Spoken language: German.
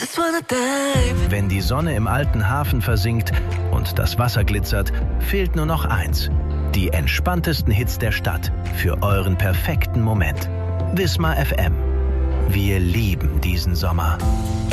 just wanna dive. Wenn die Sonne im alten Hafen versinkt und das Wasser glitzert, fehlt nur noch eins. Die entspanntesten Hits der Stadt für euren perfekten Moment. Wismar FM. Wir lieben diesen Sommer.